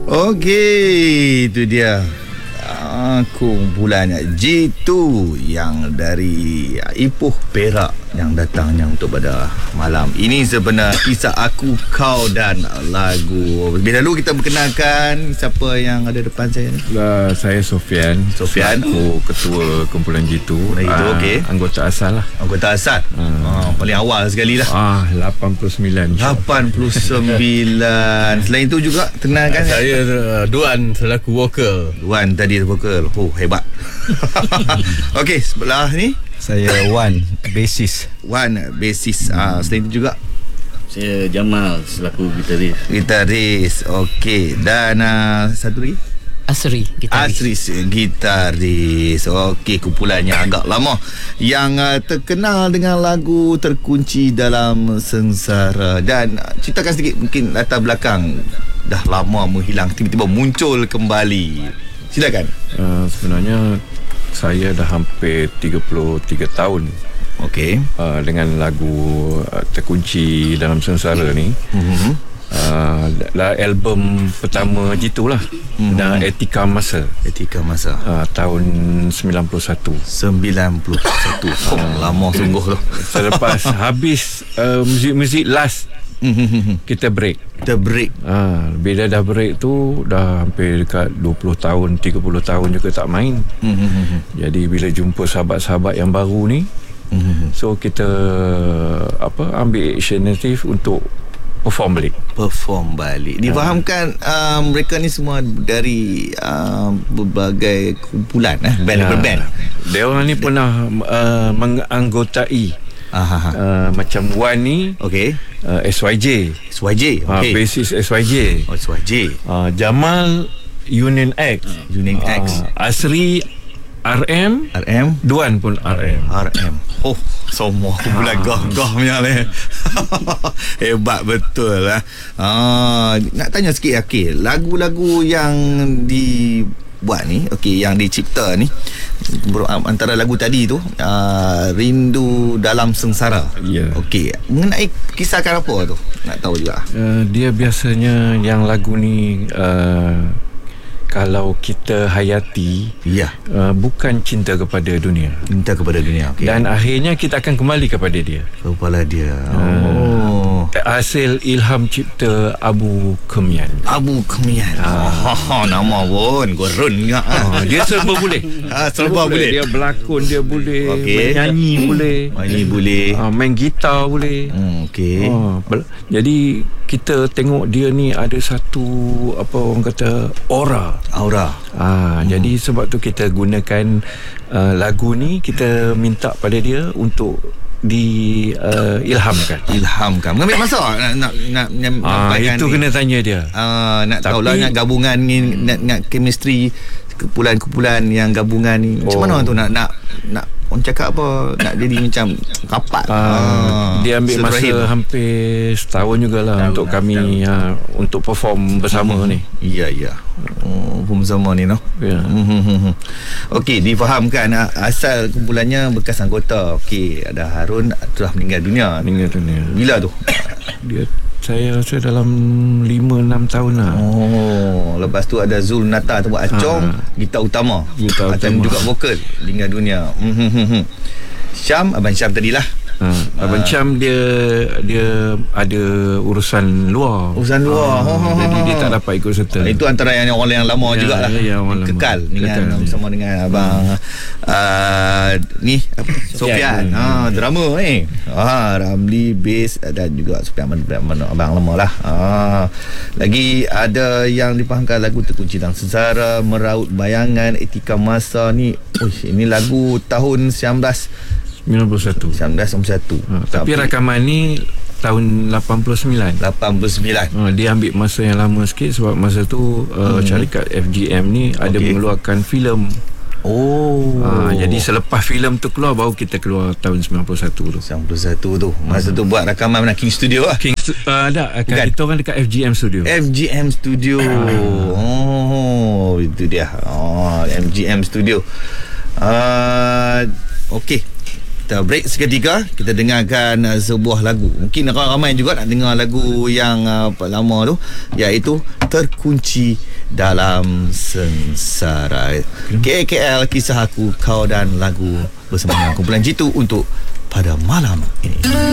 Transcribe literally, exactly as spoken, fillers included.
Okey, itu dia uh, kumpulan G dua yang dari Ipoh Perak yang datangnya untuk pada malam ini. Sebenar kisah aku, kau dan lagu. Lebih dahulu kita perkenalkan siapa yang ada depan saya ni. Uh, saya Sofian. Sofian, aku ketua kumpulan G dua. Itu uh, okey. Anggota asal lah. Anggota asal. Uh. Uh, paling awal sekali lah. Ah, lapan puluh sembilan. lapan puluh sembilan. Selain itu juga kenalkan. Saya uh, Duan selaku vokal. Duan tadi vokal. Oh, hebat. Okey, sebelah ni saya Wan, basis. Wan, basis. Ah, selain itu juga Saya Jamal selaku gitaris. gitaris. Okey, dan uh, satu lagi Asri, gitaris. Asri, gitaris. Okey, kumpulannya agak lama yang uh, terkenal dengan lagu Terkunci Dalam Sengsara. Dan uh, ceritakan sedikit mungkin latar belakang. Dah lama menghilang, tiba-tiba muncul kembali. Silakan. Uh, sebenarnya saya dah hampir tiga puluh tiga tahun Okey. uh, dengan lagu uh, Terkunci Dalam Sengsara ni. Mm-hmm. Uh, lah album pertama G dua lah. Mm-hmm. Dan Etika Masa. Etika Masa. Uh, tahun sembilan puluh satu. sembilan puluh satu. Oh, lama sungguh tu. Selepas habis uh, muzik-muzik last, kita break. Kita break. Ha, bila dah break tu dah hampir dekat dua puluh tahun, tiga puluh tahun juga tak main. Jadi bila jumpa sahabat-sahabat yang baru ni, so kita apa ambil inisiatif untuk perform balik. Perform balik. Difahamkan uh, mereka ni semua dari uh, berbagai kumpulan eh, band Ya. berband. Dia orang ni pernah uh, menganggotai Uh, macam Wan ni, okey, uh, S Y J. S Y J. Okey. Uh, basis S Y J. Oh, S Y J. Uh, Jamal Union X. Union X. Uh, Asri R M. R M. Duan pun R M. R M. Oh, semua kumpulan ah. gah-gah punya ni. Hebat betul lah. Ah, nak tanya sikit, okey, lagu-lagu yang dibuat ni, okey, yang dicipta ni, antara lagu tadi tu uh, Rindu Dalam Sengsara. Ya. Yeah. Okey, mengenai kisahkan apa tu? Nak tahu juga. Uh, dia biasanya yang lagu ni uh, kalau kita hayati, ya, uh, bukan cinta kepada dunia, cinta kepada dunia. Okay. Dan akhirnya kita akan kembali kepada dia, kepada dia. Oh. Hasil ilham cipta Abu Kemian. Abu Kemian. Ah. Oh, nama pun gurun enggak. Oh, dia serba boleh. Ah, serba boleh. Dia berlakon dia boleh, okay. menyanyi boleh, menyanyi boleh, uh, main gitar boleh. Hmm, okey. Oh, jadi kita tengok dia ni ada satu apa orang kata aura. Aura. Ah, hmm. Jadi sebab tu kita gunakan uh, lagu ni, kita minta pada dia untuk di uh, ilhamkan. Ilhamkan. Mengambil masa nak nak nak ah, itu ni. Kena tanya dia. Ah, nak tahu lah nak gabungan ni, nak nak chemistry kumpulan-kumpulan yang gabungan ni. Macam oh. mana tu nak nak nak orang cakap apa, nak jadi macam rapat. Ah, ah, dia ambil masa rahim. Hampir setahun jugalah tahun untuk lah, kami ha, untuk perform bersama hmm. ni. Ya ya. Oh, perform bersama ni noh. Ya. Hmm. Okey, difahamkan asal kumpulannya bekas anggota. Okey, ada Harun telah meninggal dunia. Meninggal dunia. Bila tu? Dia saya rasa dalam lima enam tahun lah. Oh, lepas tu ada Zul Nata tu buat Acong, ha. gitar utama. Gitar utama. Juga vokal, meninggal dunia. Hmm. Syam, Abang Syam tadilah. Ha. Abang Syam dia dia ada urusan luar. Urusan luar. Ha. Oh. Jadi dia tak dapat ikut serta. Itu antara yang orang yang lama ya, jugalah. Ya, ya, kekal lama. dengan Kekal, bersama ya. dengan abang hmm. uh, ni apa? Sofian. Ha, drama ni. Ha, Ramli bass dan juga Sofian abang lama lah. Ha. Lagi ada yang dipahamkan lagu Terkunci Dalam Sengsara, Meraut Bayangan, Etika Masa ni. Uish, ini lagu tahun sembilan belas sembilan puluh satu. sembilan belas sembilan puluh satu. Ha, tapi rakaman ni tahun lapan puluh sembilan. lapan puluh sembilan. Ha, dia ambil masa yang lama sikit sebab masa tu uh, hmm. syarikat F G M ni okay. ada mengeluarkan filem. Oh. Ha, jadi selepas filem tu keluar baru kita keluar tahun sembilan puluh satu tu. sembilan puluh satu tu. Masa hmm. tu buat rakaman mana King Studio lah. King uh, ada kan kita orang dekat F G M Studio. F G M Studio. Oh, itu dia. Oh, F G M Studio. Uh, okey. Kita break seketika, kita dengarkan uh, sebuah lagu. Mungkin ramai juga nak dengar lagu yang uh, lama tu, iaitu Terkunci dalam sengsara. K K L, kisah aku, kau dan lagu bersama dengan kumpulan Jitu untuk pada malam ini.